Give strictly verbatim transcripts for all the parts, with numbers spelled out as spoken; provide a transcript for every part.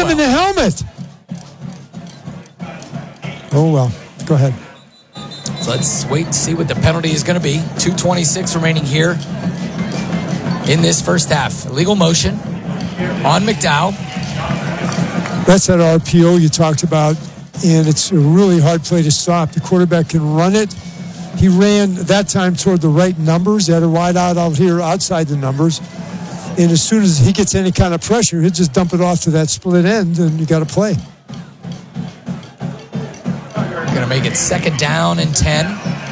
him in the helmet. Oh, well. Go ahead. So let's wait and see what the penalty is going to be. two twenty-six remaining here in this first half. Illegal motion on McDowell. That's that R P O you talked about, and it's a really hard play to stop. The quarterback can run it. He ran that time toward the right numbers. They had a wide out out here outside the numbers. And as soon as he gets any kind of pressure, he'll just dump it off to that split end, and you got to play. Going to make it second down and ten.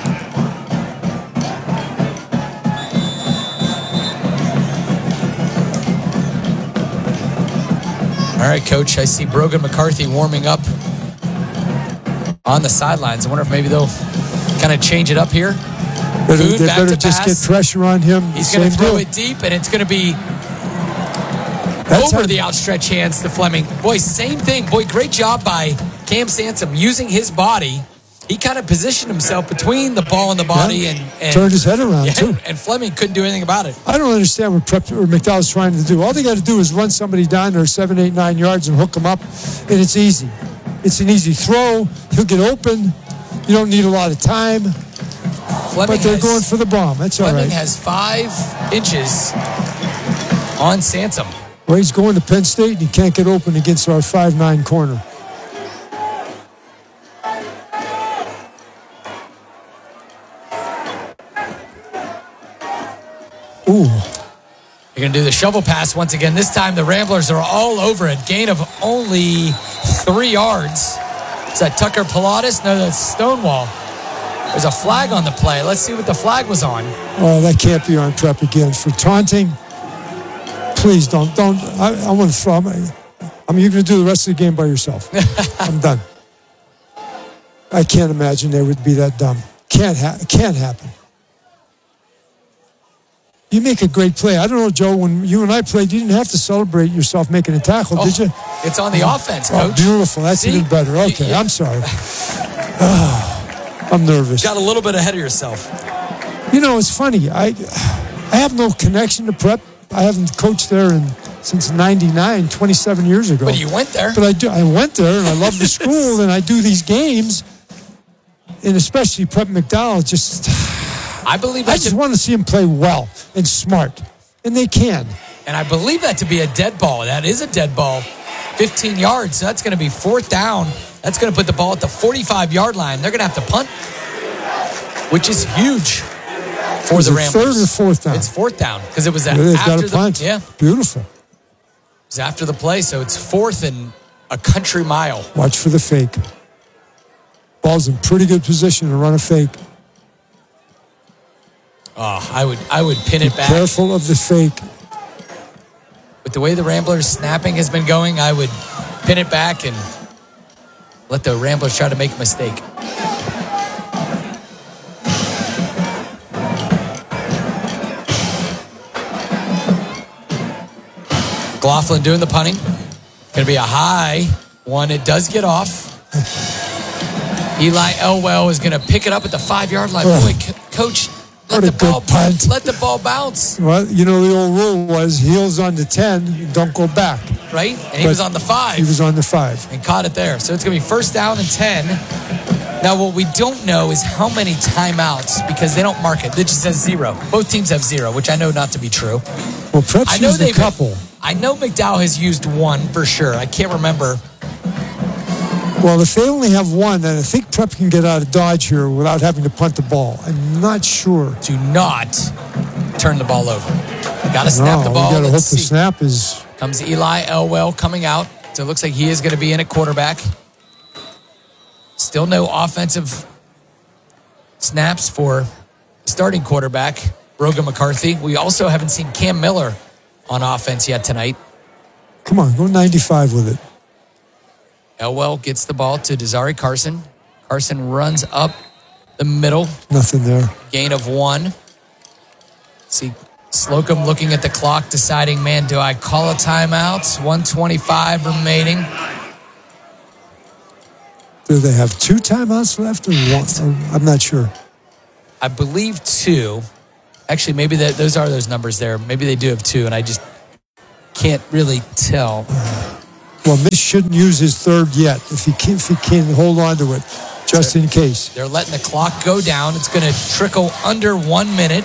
All right, Coach, I see Brogan McCarthy warming up on the sidelines. I wonder if maybe they'll kind of change it up here. Better, Food, they back better to just pass. get pressure on him. He's going to throw deal. it deep, and it's going to be That's over how, the outstretched hands to Fleming. Boy, same thing. Boy, great job by Cam Sansom using his body. He kind of positioned himself between the ball and the body, yeah. and, and turned his head around, yeah, too. And Fleming couldn't do anything about it. I don't understand what Prep or McDowell's trying to do. All they got to do is run somebody down there seven, eight, nine yards and hook them up, and it's easy. It's an easy throw. He'll get open. You don't need a lot of time. Fleming but they're has, going for the bomb. That's Fleming all right. has five inches on Sansom. Well, he's going to Penn State, and he can't get open against our five nine corner. Ooh. You're going to do the shovel pass once again. This time the Ramblers are all over it. Gain of only three yards. Is that Tucker Pilatus? No, that's Stonewall. There's a flag on the play. Let's see what the flag was on. Oh, that can't be on Prep again. For taunting, please don't. Don't. I, I want to throw. I mean, you're going to do the rest of the game by yourself. I'm done. I can't imagine they would be that dumb. Can't, ha- can't happen. You make a great play. I don't know, Joe, when you and I played, you didn't have to celebrate yourself making a tackle, oh, did you? It's on the oh, offense, Coach. Oh, beautiful. That's See? even better. Okay, yeah. I'm sorry. Oh, I'm nervous. Got a little bit ahead of yourself. You know, it's funny. I I have no connection to Prep. I haven't coached there in, since ninety-nine, twenty-seven years ago. But you went there. But I do. I went there, and I love the school, and I do these games, and especially Prep McDowell, just... I believe I just to, want to see him play well and smart, and they can. And I believe that to be a dead ball. That is a dead ball. fifteen yards. So that's going to be fourth down. That's going to put the ball at the forty-five-yard line. They're going to have to punt, which is huge for was the it Ramblers. Third or fourth down? It's fourth down because it was a, yeah, after got a the punt. Yeah, beautiful. It was after the play, so it's fourth and a country mile. Watch for the fake. Ball's in pretty good position to run a fake. Oh, I would I would pin Be it back. Careful of the fake. With the way the Ramblers snapping has been going, I would pin it back and let the Ramblers try to make a mistake. McLaughlin doing the punting. Going to be a high one. It does get off. Eli Elwell is going to pick it up at the five-yard line. Boy, co- Coach, let the ball punt. let the ball bounce. Well, you know, the old rule was heels on the ten, don't go back. Right? And he but was on the five. He was on the five. And caught it there. So it's going to be first down and ten. Now, what we don't know is how many timeouts, because they don't mark it. It just says zero. Both teams have zero, which I know not to be true. Well, Prep's I know used a they've couple. I know McDowell has used one for sure. I can't remember. Well, if they only have one, then I think Prep can get out of Dodge here without having to punt the ball. I'm not sure. Do not turn the ball over. Got to snap no, the ball. You got to hope Let's the see. snap is. Comes Eli Elwell coming out. So it looks like he is going to be in at quarterback. Still no offensive snaps for starting quarterback, Brogan McCarthy. We also haven't seen Cam Miller on offense yet tonight. Come on, go ninety-five with it. Elwell gets the ball to Desari Carson. Carson runs up the middle. Nothing there. Gain of one. See Slocum looking at the clock, deciding, man, do I call a timeout? one twenty-five remaining. Do they have two timeouts left or one? I'm not sure. I believe two. Actually, maybe that, those are those numbers there. Maybe they do have two, and I just can't really tell. Well, Mitch shouldn't use his third yet if he can, if he can hold on to it, just in case. They're letting the clock go down. It's going to trickle under one minute.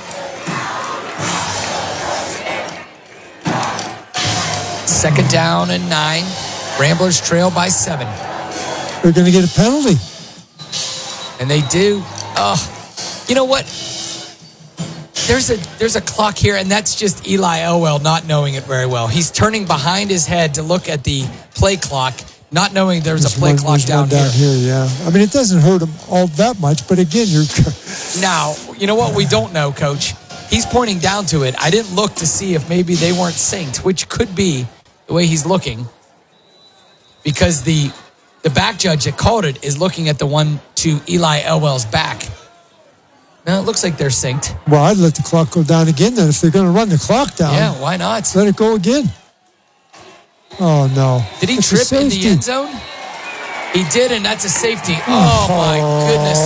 Second down and nine. Ramblers trail by seven. They're going to get a penalty. And they do. Oh, you know what? There's a there's a clock here, and that's just Eli Elwell not knowing it very well. He's turning behind his head to look at the play clock, not knowing there's, there's a play one, clock down, down here. here. Yeah, I mean, it doesn't hurt him all that much, but again, you're... Now, you know what we don't know, Coach? He's pointing down to it. I didn't look to see if maybe they weren't synced, which could be the way he's looking, because the the back judge that called it is looking at the one to Eli Elwell's back. No, it looks like they're synced. Well, I'd let the clock go down again then. If they're going to run the clock down, yeah, why not? Let it go again. Oh, no. Did he it's trip in the end zone? He did, and that's a safety. Oh, oh my goodness.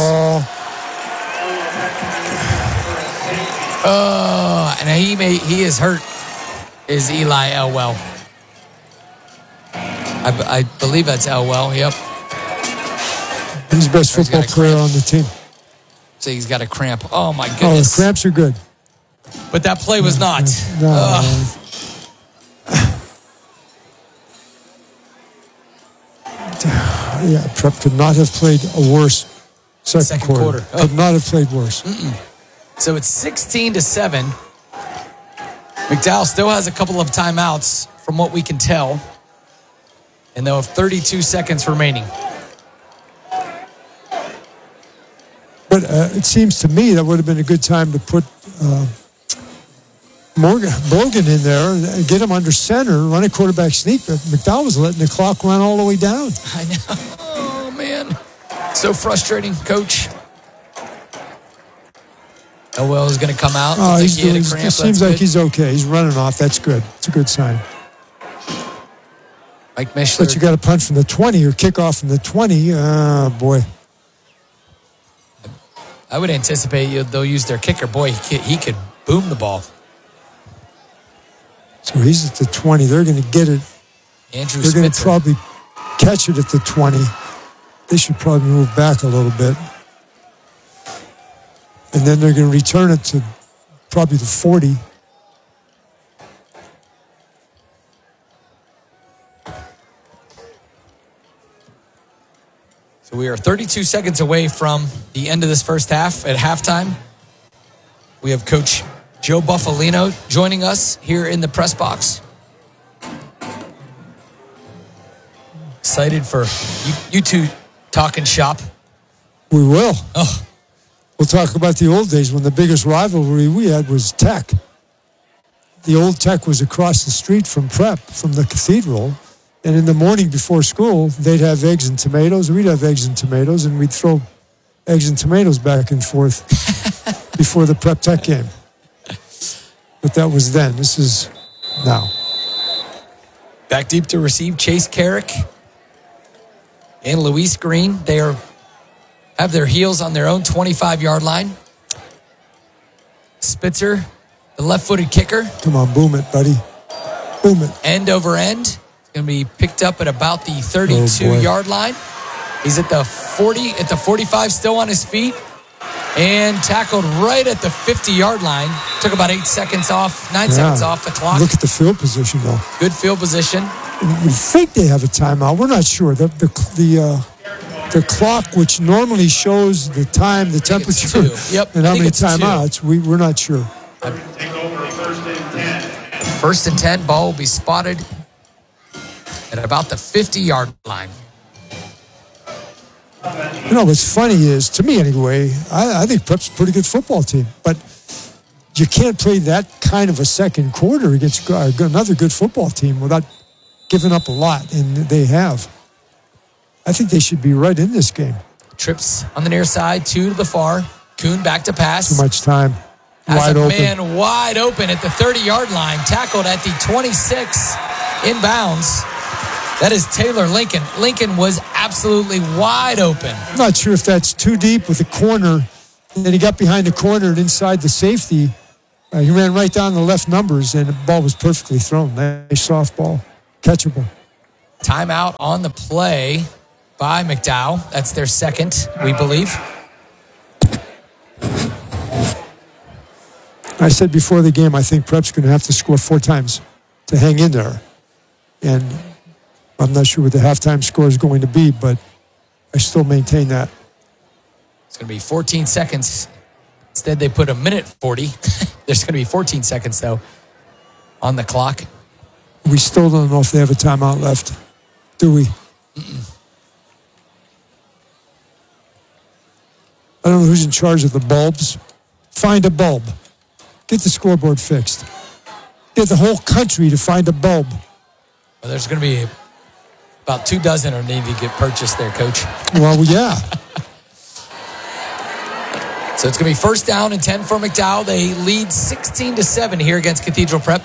Oh, and he may he is hurt, is Eli Elwell. I, I believe that's Elwell, yep. He's the best football player on the team. So he's got a cramp. Oh, my Oh, goodness. the cramps are good. But that play was not. No. Ugh. Yeah, Prep could not have played a worse second, Second quarter. quarter. Oh. Could not have played worse. Mm-mm. So it's sixteen to seven. McDowell still has a couple of timeouts from what we can tell. And they'll have thirty-two seconds remaining. But uh, it seems to me that would have been a good time to put uh, Morgan Bogan in there and get him under center, run a quarterback sneak. But McDowell was letting the clock run all the way down. I know. Oh, man. So frustrating, Coach. Elwell is going to come out. Oh, he's he had doing, a cramp. it seems That's like good. he's okay. He's running off. That's good. It's a good sign. Mike Mishler. But you got to punt from the twenty or kick off from the twenty. Oh, boy. I would anticipate you, they'll use their kicker. Boy, he could, he could boom the ball. So he's at the twenty. They're going to get it. Andrew They're going to Spitzer. probably catch it at the twenty. They should probably move back a little bit. And then they're going to return it to probably the forty. So we are thirty-two seconds away from the end of this first half. At halftime, we have Coach Joe Buffalino joining us here in the press box. Excited for you, you two talking shop. We will. Oh, We'll talk about the old days when the biggest rivalry we had was Tech. The old Tech was across the street from Prep, from the Cathedral. And in the morning before school, they'd have eggs and tomatoes. We'd have eggs and tomatoes, and we'd throw eggs and tomatoes back and forth before the Prep Tech game. But that was then. This is now. back deep to receive Chase Carrick and Luis Green. They are have their heels on their own twenty-five-yard line. Spitzer, the left-footed kicker. Come on, boom it, buddy. Boom it. End over end. It's going to be picked up at about the thirty-two-yard line. He's at the forty, at the forty-five, still on his feet, and tackled right at the fifty-yard line. Took about eight seconds off, nine Yeah. seconds off the clock. Look at the field position, though. Good field position. We think they have a timeout. We're not sure. The the the, uh, the clock, which normally shows the time, the I think it's temperature, two. Yep, and I how think many it's two. timeouts, we, we're not sure. Take over first and ten. First and ten, ball will be spotted at about the fifty-yard line. You know, what's funny is, to me anyway, I, I think Prep's a pretty good football team, but you can't play that kind of a second quarter against uh, another good football team without giving up a lot, and they have. I think they should be right in this game. Trips on the near side, two to the far. Kuhn back to pass. Too much time. Has Wide a open. man wide open at the thirty-yard line. Tackled at the twenty-six, inbounds. That is Taylor Lincoln. Lincoln was absolutely wide open. I'm not sure if that's too deep with the corner. And then he got behind the corner and inside the safety. Uh, he ran right down the left numbers, and the ball was perfectly thrown. Nice soft ball. Catchable. Timeout on the play by McDowell. That's their second, we believe. I said before the game, I think Prep's going to have to score four times to hang in there. And I'm not sure what the halftime score is going to be, but I still maintain that. It's going to be fourteen seconds. Instead, they put a minute forty. There's going to be fourteen seconds, though, on the clock. We still don't know if they have a timeout left, do we? Mm-mm. I don't know who's in charge of the bulbs. Find a bulb. Get the scoreboard fixed. Get the whole country to find a bulb. Well, there's going to be about two dozen are need to get purchased there, Coach. Well, yeah. So it's going to be first down and ten for McDowell. They lead sixteen to seven here against Cathedral Prep.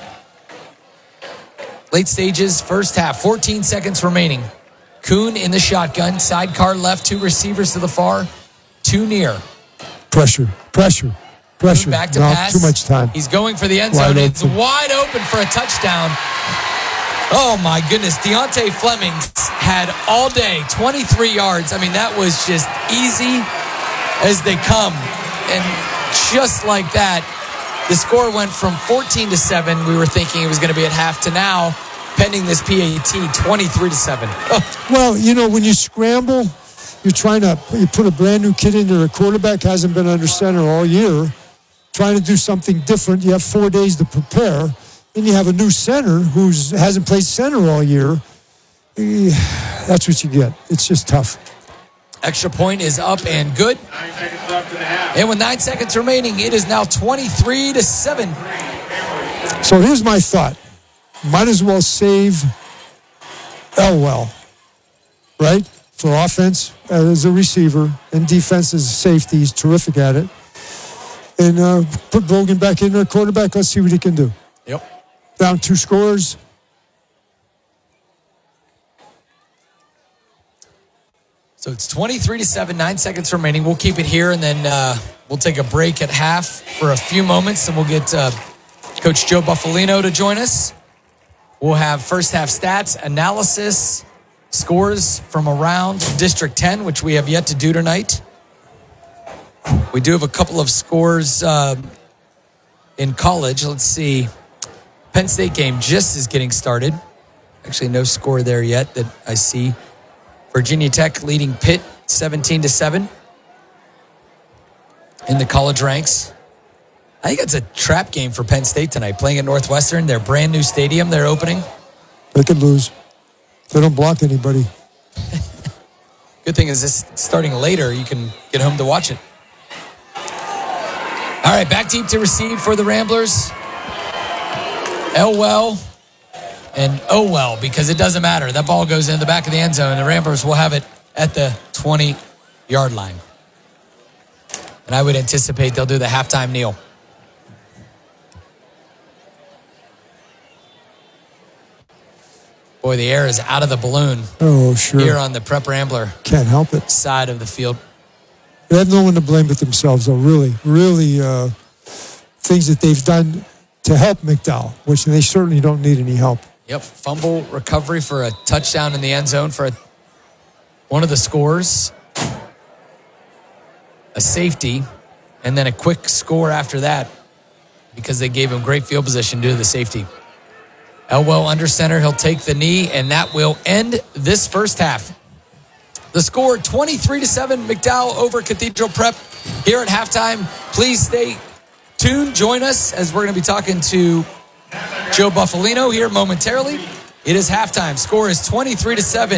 Late stages, first half, fourteen seconds remaining. Kuhn in the shotgun, sidecar left, two receivers to the far, two near. Pressure, pressure, pressure. Kuhn back to no, pass. Too much time. He's going for the end Wide zone. It's open. wide open for a touchdown. Oh, my goodness. Deontay Fleming had all day, twenty-three yards. I mean, that was just easy as they come. And just like that, the score went from fourteen to seven. We were thinking it was going to be at half to now, pending this P A T, twenty-three to seven. Oh. Well, you know, when you scramble, you're trying to you put a brand new kid in there. A quarterback hasn't been under center all year, trying to do something different. You have four days to prepare. Then you have a new center who hasn't played center all year. That's what you get. It's just tough. Extra point is up and good. Nine seconds left in the half. And with nine seconds remaining, it is now twenty-three to seven. So here's my thought. Might as well save Elwell, right? For offense as a receiver and defense as a safety. He's terrific at it. And uh, put Brogan back in there, quarterback. Let's see what he can do. Yep. Down two scores. So it's twenty-three to seven, nine seconds remaining. We'll keep it here, and then uh, we'll take a break at half for a few moments, and we'll get uh, Coach Joe Buffalino to join us. We'll have first half stats, analysis, scores from around District ten, which we have yet to do tonight. We do have a couple of scores uh, in college. Let's see. Penn State game just is getting started. Actually, no score there yet that I see. Virginia Tech leading Pitt seventeen to seven in the college ranks. I think it's a trap game for Penn State tonight, playing at Northwestern, their brand new stadium they're opening. They could lose. They don't block anybody. Good thing is this starting later, you can get home to watch it. All right, back deep to receive for the Ramblers. Elwell. And oh well, because it doesn't matter. That ball goes in the back of the end zone, and the Ramblers will have it at the twenty-yard line. And I would anticipate they'll do the halftime kneel. Boy, the air is out of the balloon Oh, sure. here on the Prep Rambler Can't help it. side of the field. They have no one to blame but themselves, though, really. Really, uh, things that they've done to help McDowell, which they certainly don't need any help. Yep, fumble recovery for a touchdown in the end zone for a, one of the scores. A safety, and then a quick score after that because they gave him great field position due to the safety. Elwell under center, he'll take the knee, and that will end this first half. The score, twenty-three to seven, McDowell over Cathedral Prep here at halftime. Please stay tuned. Join us as we're going to be talking to Joe Buffalino here momentarily. It is halftime. Score is twenty-three to seven.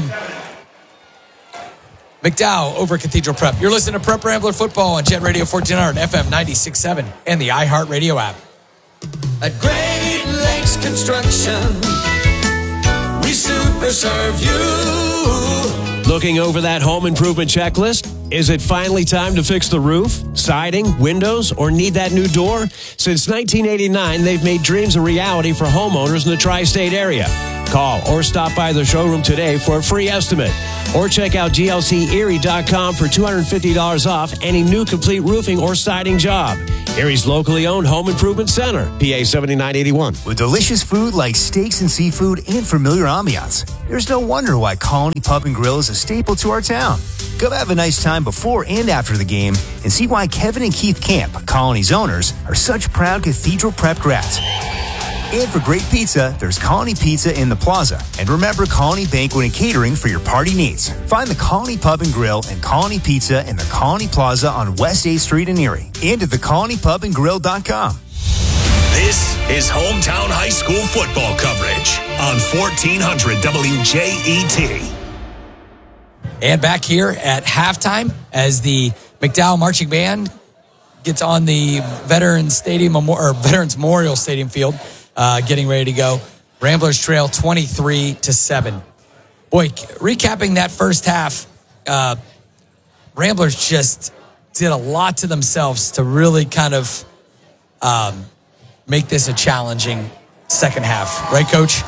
McDowell over Cathedral Prep. You're listening to Prep Rambler Football on Jet Radio fourteen hundred, F M ninety-six point seven, and the iHeartRadio app. At Great Lakes Construction, we super serve you. Looking over that home improvement checklist? Is it finally time to fix the roof, siding, windows, or need that new door? Since nineteen eighty-nine, they've made dreams a reality for homeowners in the tri-state area. Call or stop by the showroom today for a free estimate. Or check out G L C Erie dot com for two hundred fifty dollars off any new complete roofing or siding job. Erie's locally owned home improvement center, P A seventy-nine eighty-one. With delicious food like steaks and seafood and familiar ambiance, there's no wonder why Colony Pub and Grill is a staple to our town. Come have a nice time before and after the game and see why Kevin and Keith Camp, Colony's owners, are such proud Cathedral Prep grads. And for great pizza, there's Colony Pizza in the Plaza. And remember Colony Banquet and Catering for your party needs. Find the Colony Pub and Grill and Colony Pizza in the Colony Plaza on West eighth Street in Erie. And at the colony pub and grill dot com. This is hometown high school football coverage on fourteen hundred W J E T. And back here at halftime as the McDowell Marching Band gets on the Veterans Stadium or Veterans Memorial Stadium field, uh, getting ready to go. Ramblers trail twenty-three to seven. Boy, recapping that first half, uh, Ramblers just did a lot to themselves to really kind of um, make this a challenging second half, right, Coach?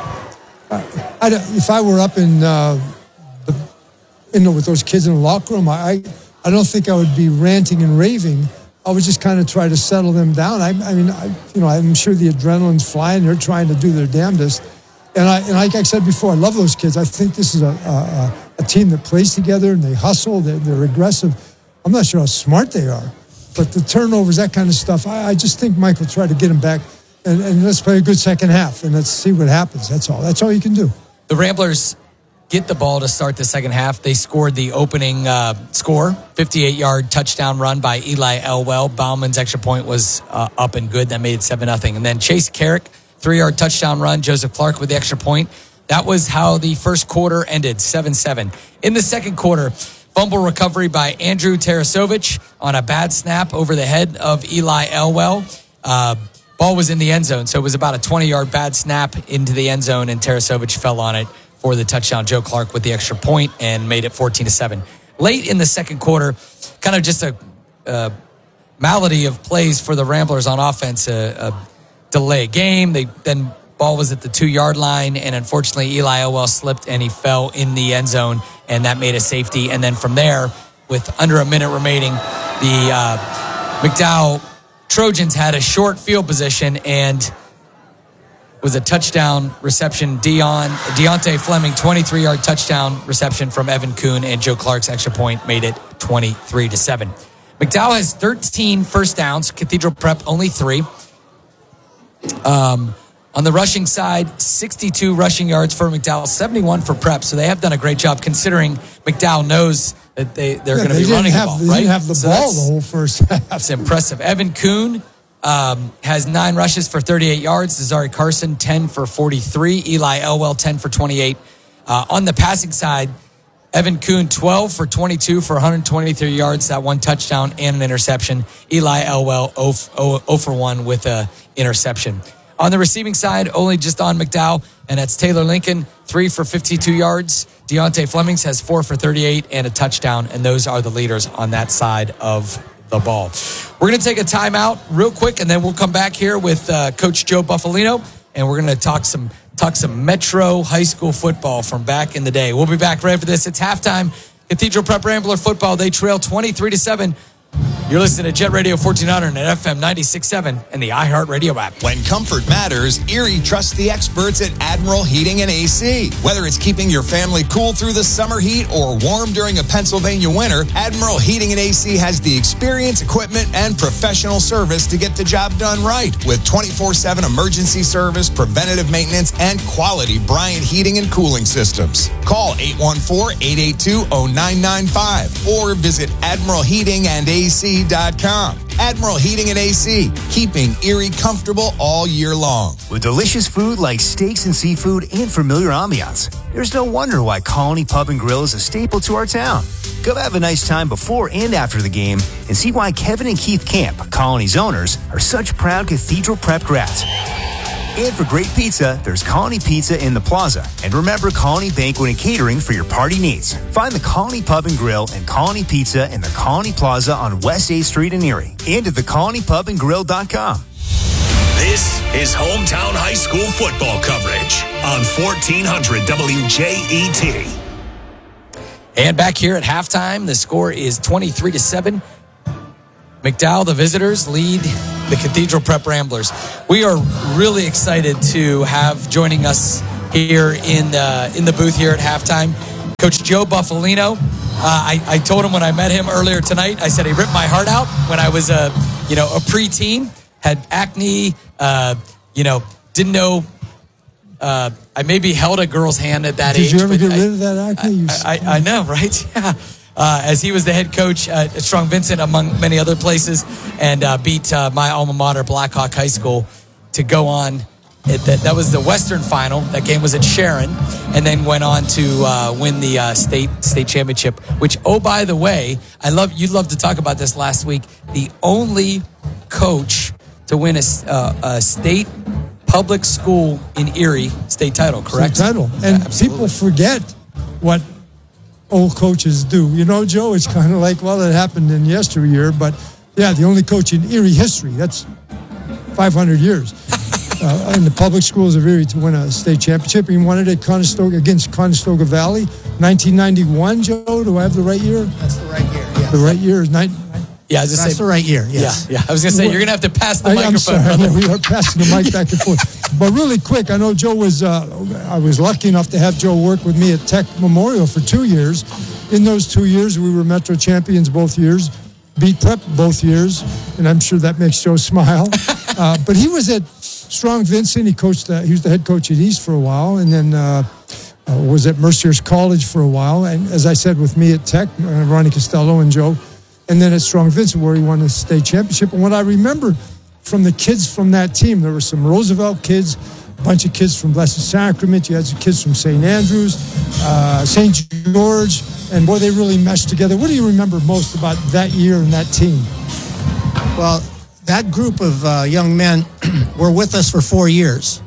Uh, I don't, if I were up in, uh, the, you know, with those kids in the locker room, I, I don't think I would be ranting and raving. I would just kind of try to settle them down. I, I mean, I, you know, I'm sure the adrenaline's flying. They're trying to do their damnedest. And, I, and like I said before, I love those kids. I think this is a, a, a team that plays together and they hustle. They're, they're aggressive. I'm not sure how smart they are, but the turnovers, that kind of stuff, I, I just think Mike will try to get them back. And, and let's play a good second half, and let's see what happens. That's all. That's all you can do. The Ramblers get the ball to start the second half. They scored the opening uh, score, fifty-eight-yard touchdown run by Eli Elwell. Bauman's extra point was uh, up and good. That made it seven nothing. And then Chase Carrick, three-yard touchdown run. Joseph Clark with the extra point. That was how the first quarter ended, seven seven. In the second quarter, fumble recovery by Andrew Tarasovich on a bad snap over the head of Eli Elwell. Uh, ball was in the end zone, so it was about a twenty-yard bad snap into the end zone, and Tarasovich fell on it for the touchdown. Joe Clark with the extra point and made it fourteen to seven. Late in the second quarter, kind of just a, a malady of plays for the Ramblers on offense, a, a delay game. They then ball was at the two-yard line, and unfortunately Eli Elwell slipped and he fell in the end zone, and that made a safety. And then from there, with under a minute remaining, the uh, McDowell Trojans had a short field position and was a touchdown reception. Dion, Deontay Fleming, twenty-three-yard touchdown reception from Evan Kuhn, and Joe Clark's extra point made it twenty-three to seven. McDowell has thirteen first downs. Cathedral Prep only three. Um, on the rushing side, sixty-two rushing yards for McDowell, seventy-one for Prep. So they have done a great job considering McDowell knows that they, they're Yeah, going to they be didn't running have, the ball, they right? didn't have the So ball that's- the whole first half. That's impressive. Evan Kuhn um, has nine rushes for thirty-eight yards. Zazari Carson, ten for forty-three. Eli Elwell, ten for twenty-eight. Uh, on the passing side, Evan Kuhn, twelve for twenty-two for one hundred twenty-three yards, that one touchdown and an interception. Eli Elwell, zero for one with an interception. On the receiving side, only just on McDowell, and that's Taylor Lincoln, three for fifty-two yards. Deontay Flemings has four for thirty-eight and a touchdown, and those are the leaders on that side of the ball. We're going to take a timeout real quick, and then we'll come back here with uh, Coach Joe Buffalino, and we're going to talk some talk some Metro high school football from back in the day. We'll be back right for this. It's halftime. Cathedral Prep Rambler football. They trail twenty-three to seven. You're listening to Jet Radio fourteen hundred and F M ninety-six point seven and the iHeartRadio app. When comfort matters, Erie trusts the experts at Admiral Heating and A C. Whether it's keeping your family cool through the summer heat or warm during a Pennsylvania winter, Admiral Heating and A C has the experience, equipment, and professional service to get the job done right. With twenty-four seven emergency service, preventative maintenance, and quality Bryant heating and cooling systems. Call eight one four, eight eight two, zero nine nine five or visit admiral heating and a c dot com. Admiral Heating and A C, keeping Erie comfortable all year long. With delicious food like steaks and seafood and familiar ambiance, there's no wonder why Colony Pub and Grill is a staple to our town. Come have a nice time before and after the game and see why Kevin and Keith Camp, Colony's owners, are such proud Cathedral Prep grads. And for great pizza, there's Colony Pizza in the Plaza. And remember Colony Banquet and Catering for your party needs. Find the Colony Pub and Grill and Colony Pizza in the Colony Plaza on West eighth Street in Erie. And at the colony pub and grill dot com. This is hometown high school football coverage on fourteen hundred W J E T. And back here at halftime, the score is twenty-three to seven. McDowell, the visitors, lead the Cathedral Prep Ramblers. We are really excited to have joining us here in the, in the booth here at halftime, Coach Joe Buffalino. Uh, I, I told him when I met him earlier tonight, I said he ripped my heart out when I was a, you know, a preteen, had acne, uh, you know, didn't know. Uh, I maybe held a girl's hand at that Did age. Did you ever get I, rid of that acne? I, I, I know, right? Yeah. Uh, as he was the head coach at Strong Vincent, among many other places, and uh, beat uh, my alma mater, Blackhawk High School, to go on. It, that, that was the Western Final. That game was at Sharon, and then went on to uh, win the uh, state state championship. Which, oh, by the way, I love you'd love to talk about this last week. The only coach to win a, uh, a state public school in Erie state title, correct? State title, and yeah, people forget what old coaches do. You know, Joe, it's kind of like, well, it happened in yesteryear, but yeah, the only coach in Erie history, that's five hundred years. uh, in the public schools of Erie to win a state championship. He won it at Conestoga, against Conestoga Valley, nineteen ninety-one, Joe. Do I have the right year? That's the right year, yes. The right year is nine. Yeah, I was just That's say, the right year, yes. Yeah, yeah. I was going to say, you're going to have to pass the I, microphone. I'm sorry, brother. we are passing the mic back and forth. But really quick, I know Joe was, uh, I was lucky enough to have Joe work with me at Tech Memorial for two years. In those two years, we were Metro champions both years, beat Prep both years, and I'm sure that makes Joe smile. uh, but he was at Strong Vincent. He coached, uh, he was the head coach at East for a while, and then uh, uh, was at Mercier's College for a while. And as I said, with me at Tech, uh, Ronnie Costello and Joe, and then at Strong Vincent, where he won the state championship. And what I remember from the kids from that team, there were some Roosevelt kids, a bunch of kids from Blessed Sacrament. You had some kids from Saint Andrews, uh, Saint George, and boy, they really meshed together. What do you remember most about that year and that team? Well, that group of uh, young men were with us for four years,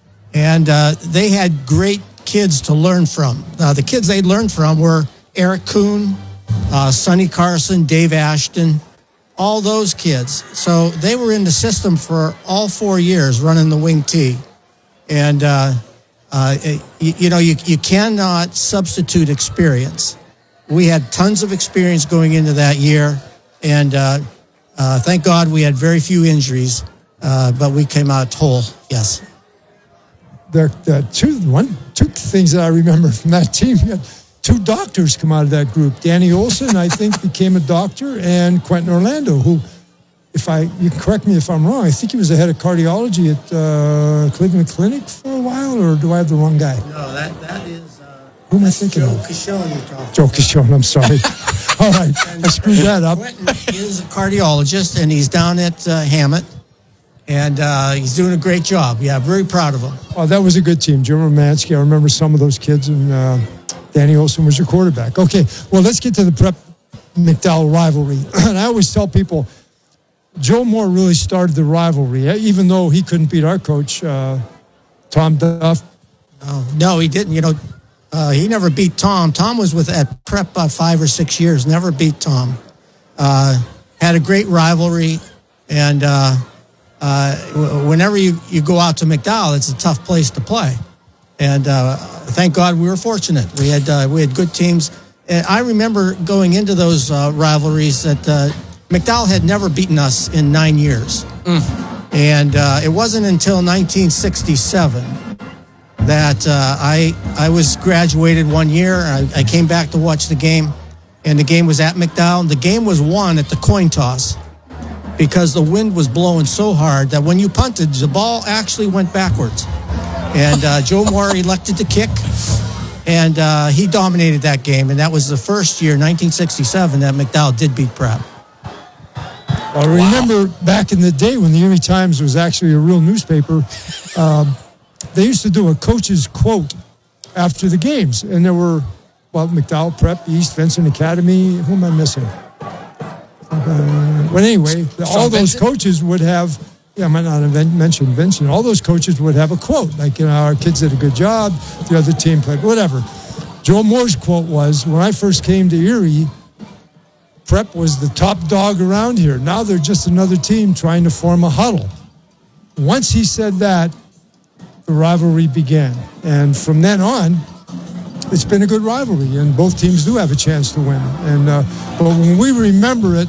and uh, they had great kids to learn from. Uh, the kids they learned from were Eric Kuhn, uh, Sonny Carson, Dave Ashton, all those kids. So they were in the system for all four years running the wing T. And, uh, uh, you, you know, you, you cannot substitute experience. We had tons of experience going into that year, and uh, uh, thank God we had very few injuries, uh, but we came out whole, yes. There are two, one, two things that I remember from that team. You had two doctors come out of that group. Danny Olson, I think, became a doctor, and Quentin Orlando, who, if I, you can correct me if I'm wrong, I think he was the head of cardiology at uh, Cleveland Clinic for a while, or do I have the wrong guy? No, that, that is... Uh, Who am I thinking Joe of? Cashone you're talking Joe Cashone, I'm sorry. All right, I screwed that up. Quentin is a cardiologist, and he's down at uh, Hammett, and uh, he's doing a great job. Yeah, very proud of him. Oh, that was a good team. Jim Romansky, I remember some of those kids, and uh, Danny Olson was your quarterback. Okay, well, let's get to the Prep McDowell rivalry. And I always tell people, Joe Moore really started the rivalry, even though he couldn't beat our coach, uh, Tom Duff. Oh, no, he didn't. You know, uh, he never beat Tom. Tom was with at Prep about five or six years, never beat Tom. Uh, had a great rivalry, and uh, uh, whenever you, you go out to McDowell, it's a tough place to play. And uh, thank God we were fortunate. We had uh, we had good teams. And I remember going into those uh, rivalries that uh, McDowell had never beaten us in nine years. Mm. And uh, it wasn't until nineteen sixty-seven that uh, I I was graduated one year. I, I came back to watch the game, and the game was at McDowell. The game was won at the coin toss because the wind was blowing so hard that when you punted, the ball actually went backwards. And uh, Joe Moore elected to kick, and uh, he dominated that game. And that was the first year, nineteen sixty-seven, that McDowell did beat Prep. I remember back in the day when the Erie Times was actually a real newspaper, um, they used to do a coach's quote after the games. And there were, well, McDowell, Prep, East, Vincent Academy. Who am I missing? Uh, but anyway, all those coaches would have, yeah, I might not have mentioned Vincent. All those coaches would have a quote, like, you know, our kids did a good job, the other team played, whatever. Joe Moore's quote was, when I first came to Erie, Prep was the top dog around here. Now they're just another team trying to form a huddle. Once he said that, the rivalry began. And from then on, it's been a good rivalry, and both teams do have a chance to win. And uh, but when we remember it,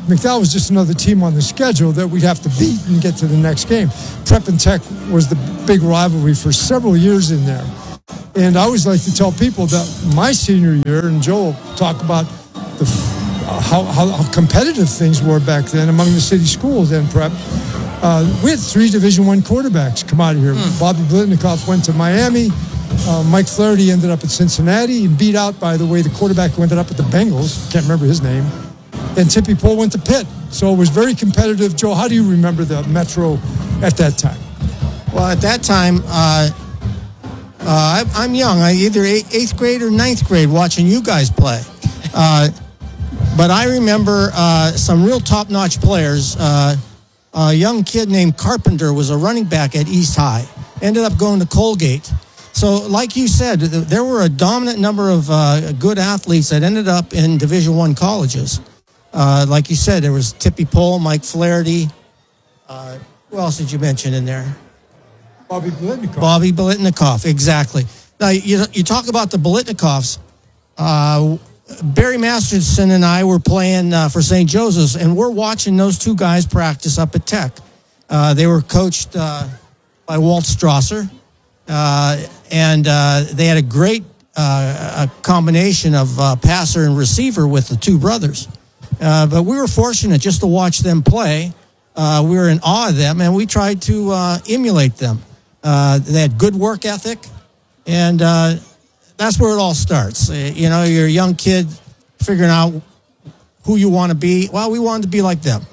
McDowell was just another team on the schedule that we'd have to beat and get to the next game. Prep and Tech was the big rivalry for several years in there. And I always like to tell people that my senior year, and Joe will talk about the, uh, how, how, how competitive things were back then among the city schools and Prep. Uh, we had three Division One quarterbacks come out of here. Mm. Bobby Blitnikoff went to Miami. Uh, Mike Flaherty ended up at Cincinnati and beat out, by the way, the quarterback who ended up at the Bengals. Can't remember his name. And Tippy Pohl went to Pitt. So it was very competitive. Joe, how do you remember the Metro at that time? Well, at that time, uh, uh, I, I'm young. I either eighth grade or ninth grade watching you guys play. Uh, but I remember uh, some real top-notch players. Uh, a young kid named Carpenter was a running back at East High. Ended up going to Colgate. So, like you said, there were a dominant number of uh, good athletes that ended up in Division One colleges. Uh, like you said, there was Tippy Pohl, Mike Flaherty. Uh, who else did you mention in there? Bobby Blitnikoff. Bobby Blitnikoff, exactly. Now, you, you talk about the Blitnikoffs. Uh, Barry Masterson and I were playing uh, for Saint Joseph's, and we're watching those two guys practice up at Tech. Uh, they were coached uh, by Walt Strasser, uh, and uh, they had a great uh, a combination of uh, passer and receiver with the two brothers. Uh, but we were fortunate just to watch them play. Uh, we were in awe of them, and we tried to uh, emulate them. Uh, they had good work ethic, and uh, that's where it all starts. Uh, you know, you're a young kid figuring out who you want to be. Well, we wanted to be like them.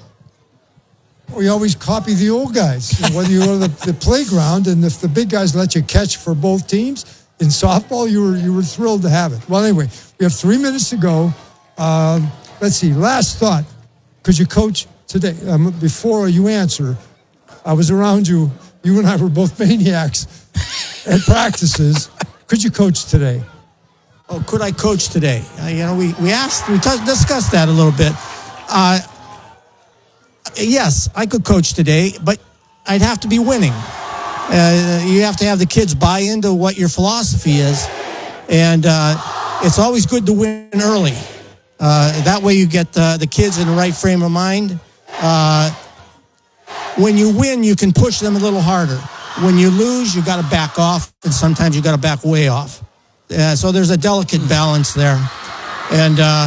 We always copy the old guys. Whether you go to the, the playground, and if the big guys let you catch for both teams in softball, you were you were thrilled to have it. Well, anyway, we have three minutes to go. Um, let's see. Last thought. Could you coach today? Um, before you answer, I was around you. You and I were both maniacs at practices. Could you coach today? Oh, could I coach today? Uh, you know, we, we asked, we t- discussed that a little bit. Uh, yes, I could coach today, but I'd have to be winning. Uh, you have to have the kids buy into what your philosophy is. And uh, it's always good to win early. Uh, that way you get uh, the kids in the right frame of mind. Uh, when you win, you can push them a little harder. When you lose, you got to back off, and sometimes you got to back way off. Uh, so there's a delicate balance there. And uh,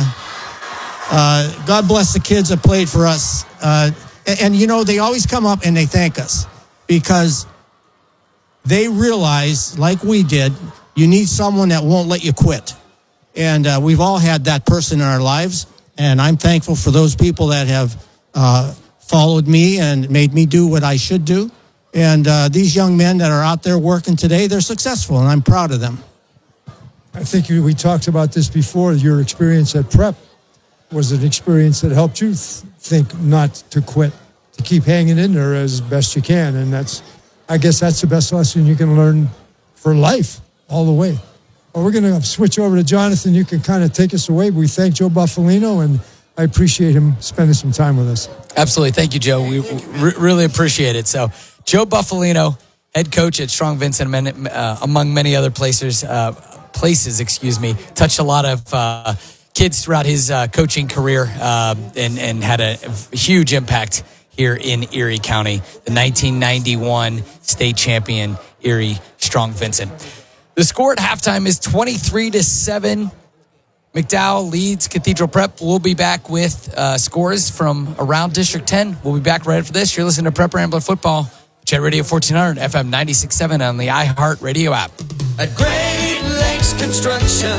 uh, God bless the kids that played for us. Uh, and, and, you know, they always come up and they thank us because they realize, like we did, you need someone that won't let you quit. And uh, we've all had that person in our lives, and I'm thankful for those people that have uh, followed me and made me do what I should do. And uh, these young men that are out there working today, they're successful, and I'm proud of them. I think you, we talked about this before. Your experience at Prep was an experience that helped you th- think not to quit, to keep hanging in there as best you can. And that's, I guess that's the best lesson you can learn for life all the way. Well, we're going to switch over to Jonathan. You can kind of take us away. We thank Joe Buffalino, and I appreciate him spending some time with us. Absolutely. Thank you, Joe. We re- really appreciate it. So, Joe Buffalino, head coach at Strong Vincent, uh, among many other places, uh, places, excuse me, touched a lot of uh, kids throughout his uh, coaching career uh, and, and had a huge impact here in Erie County. The nineteen ninety-one state champion, Erie Strong Vincent. The score at halftime is twenty-three to seven. McDowell leads Cathedral Prep. We'll be back with uh, scores from around District ten. We'll be back right after this. You're listening to Prep Rambler Football. Jet Radio fourteen hundred, F M ninety-six point seven on the iHeart Radio app. At Great Lakes Construction,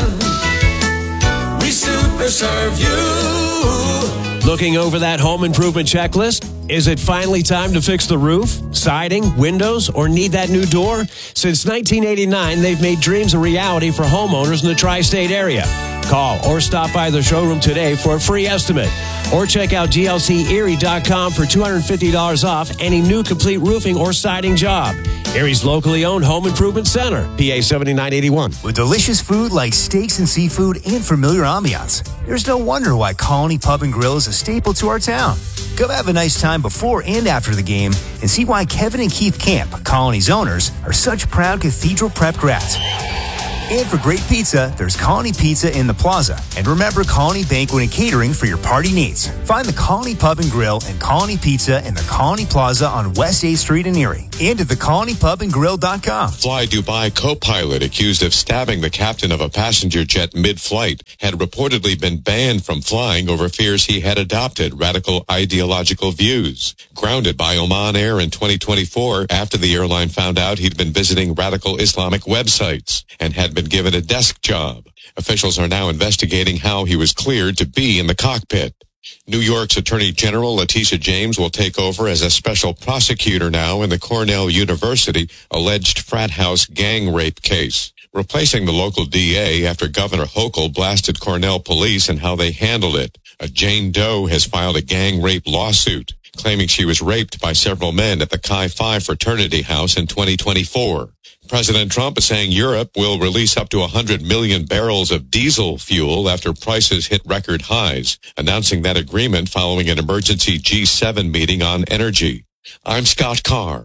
we super serve you. Looking over that home improvement checklist? Is it finally time to fix the roof, siding, windows, or need that new door? Since nineteen eighty-nine, they've made dreams a reality for homeowners in the tri-state area. Call or stop by the showroom today for a free estimate. Or check out G L C Erie dot com for two hundred fifty dollars off any new complete roofing or siding job. Erie's locally owned home improvement center, P A seventy-nine eighty-one. With delicious food like steaks and seafood and familiar ambiance, there's no wonder why Colony Pub and Grill is a staple to our town. Come have a nice time before and after the game and see why Kevin and Keith Camp, Colony's owners, are such proud Cathedral Prep grads. And for great pizza, there's Colony Pizza in the Plaza. And remember Colony Banquet and Catering for your party needs. Find the Colony Pub and Grill and Colony Pizza in the Colony Plaza on West eighth Street in Erie. And at the colony pub and grill dot com. Fly Dubai co-pilot accused of stabbing the captain of a passenger jet mid-flight had reportedly been banned from flying over fears he had adopted radical ideological views. Grounded by Oman Air in twenty twenty-four after the airline found out he'd been visiting radical Islamic websites and had been given a desk job. Officials are now investigating how he was cleared to be in the cockpit. New York's Attorney General Letitia James will take over as a special prosecutor now in the Cornell University alleged frat house gang rape case, replacing the local D A after Governor Hochul blasted Cornell police and how they handled it. A Jane Doe has filed a gang rape lawsuit, claiming she was raped by several men at the Chi Phi fraternity house in twenty twenty-four. President Trump is saying Europe will release up to one hundred million barrels of diesel fuel after prices hit record highs, announcing that agreement following an emergency G seven meeting on energy. I'm Scott Carr.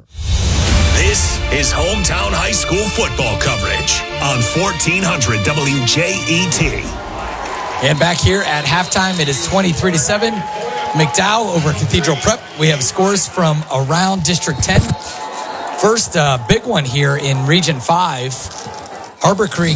This is Hometown High School football coverage on fourteen hundred W J E T. And back here at halftime, it is twenty-three to seven. McDowell over Cathedral Prep. We have scores from around District ten. First uh, big one here in Region five. Harbor Creek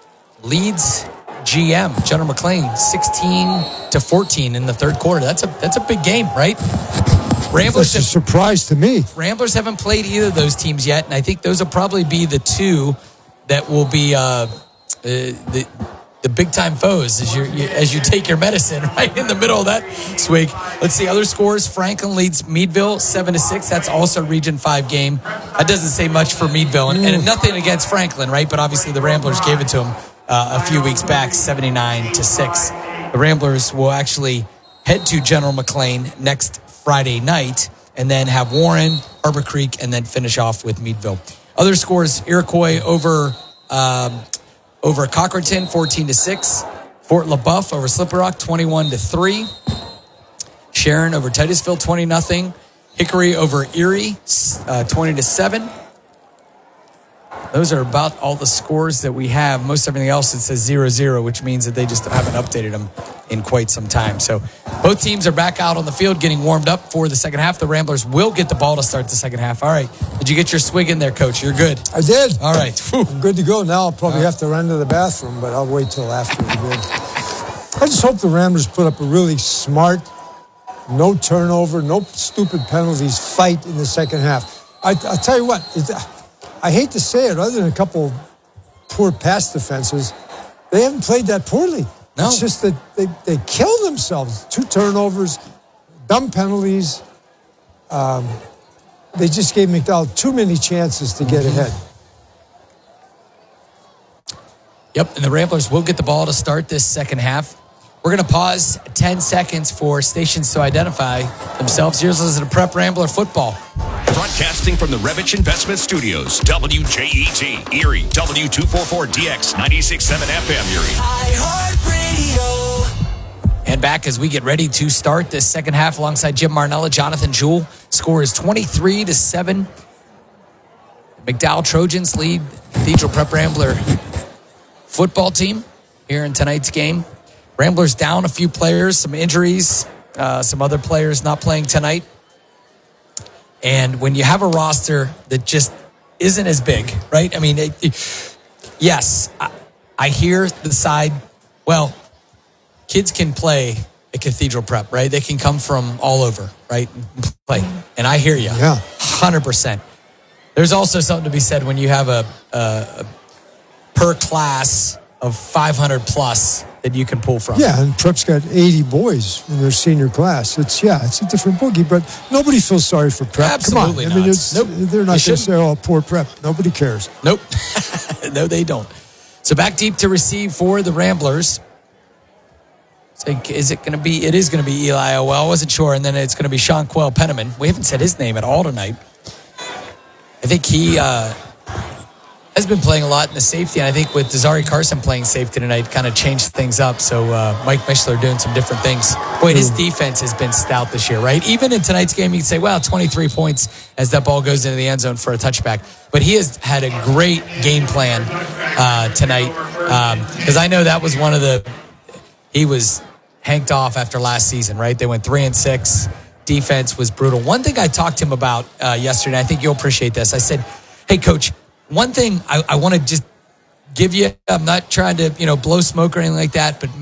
leads G M, General McLean, sixteen to fourteen in the third quarter. That's a that's a big game, right? Ramblers That's a surprise to me. Ramblers haven't played either of those teams yet, and I think those will probably be the two that will be uh, uh, the the big time foes as you as you take your medicine right in the middle of that swig. Let's see other scores. Franklin leads Meadville seven to six. That's also a Region five game. That doesn't say much for Meadville, and, and nothing against Franklin, right? But obviously the Ramblers gave it to them uh, a few weeks back, seventy-nine to six. The Ramblers will actually head to General McLean next Friday night, and then have Warren, Harbor Creek, and then finish off with Meadville. Other scores: Iroquois over. Um, Over Cochranton, fourteen to six. Fort LaBeouf over Slippery Rock, twenty-one to three. Sharon over Titusville, twenty nothing. Hickory over Erie, uh, twenty to seven. Those are about all the scores that we have. Most everything else, it says zero zero, which means that they just haven't updated them in quite some time. So both teams are back out on the field getting warmed up for the second half. The Ramblers will get the ball to start the second half. All right. Did you get your swig in there, Coach? You're good. I did. All right. Whew. I'm good to go. Now I'll probably have to run to the bathroom, but I'll wait till after the game. I just hope the Ramblers put up a really smart, no turnover, no stupid penalties fight in the second half. I, I'll tell you what. It, I hate to say it, other than a couple poor pass defenses, they haven't played that poorly. No. It's just that they, they kill themselves. Two turnovers, dumb penalties. Um, they just gave McDowell too many chances to get ahead. Yep, and the Ramblers will get the ball to start this second half. We're going to pause ten seconds for stations to identify themselves. Here's the Prep Rambler football. Broadcasting from the Revich Investment Studios, W J E T, Erie, W two forty-four D X, ninety-six point seven F M, Erie. iHeartRadio. And back as we get ready to start this second half alongside Jim Marnella, Jonathan Jewell. Score is twenty-three to seven. McDowell Trojans lead Cathedral Prep Rambler football team here in tonight's game. Ramblers down a few players, some injuries, uh, some other players not playing tonight. And when you have a roster that just isn't as big, right? I mean, it, it, yes, I, I hear the side, well, kids can play at Cathedral Prep, right? They can come from all over, right? And play. And I hear you. Yeah. one hundred percent. There's also something to be said when you have a, a, a per class of five hundred plus that you can pull from. Yeah, and Prep's got eighty boys in their senior class. It's, yeah, it's a different boogie, but nobody feels sorry for Prep. Absolutely Come on. I mean, not. it's, Nope. they're not going to say, oh, poor Prep. Nobody cares. Nope. No, they don't. So back deep to receive for the Ramblers. So is it going to be, it is going to be Eli Owell. I wasn't sure. And then it's going to be Sean Quell Penniman. We haven't said his name at all tonight. I think he uh, has been playing a lot in the safety. And I think with Desari Carson playing safety tonight, kind of changed things up. So uh, Mike Mishler doing some different things. Boy, his defense has been stout this year, right? Even in tonight's game, you can say, wow, twenty-three points as that ball goes into the end zone for a touchback. But he has had a great game plan uh, tonight. Because um, I know that was one of the, he was hanked off after last season, right? They went three and six. Defense was brutal. One thing I talked to him about uh, yesterday, I think you'll appreciate this. I said, hey, Coach, one thing I, I want to just give you, I'm not trying to, you know, blow smoke or anything like that, but